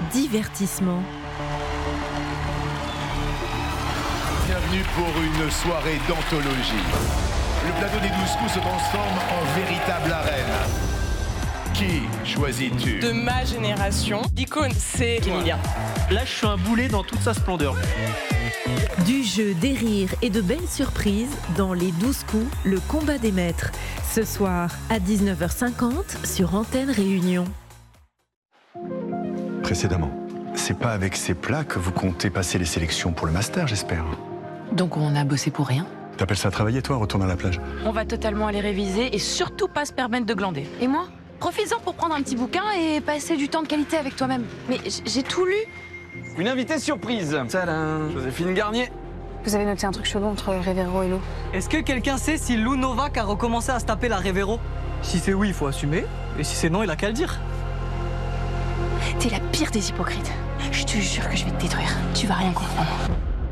divertissement. Bienvenue pour une soirée d'anthologie. Le plateau des 12 coups se transforme en véritable arène. Qui choisis-tu? De ma génération, l'icône, c'est Emilia. Là, je suis un boulet dans toute sa splendeur. Du jeu, des rires et de belles surprises dans les 12 coups, le combat des maîtres. Ce soir à 19h50 sur Antenne Réunion. Précédemment, c'est pas avec ces plats que vous comptez passer les sélections pour le master, j'espère. Donc on a bossé pour rien. T'appelles ça travailler, toi, retourne à la plage? On va totalement aller réviser et surtout pas se permettre de glander. Et moi, profites-en pour prendre un petit bouquin et passer du temps de qualité avec toi-même. Mais j'ai tout lu. Une invitée surprise. Tadam, Joséphine Garnier. Vous avez noté un truc chelou entre Révéro et Lou? Est-ce que quelqu'un sait si Lou Novak a recommencé à se taper la Révéro? Si c'est oui, il faut assumer. Et si c'est non, il a qu'à le dire. T'es la pire des hypocrites. Je te jure que je vais te détruire. Tu vas rien comprendre.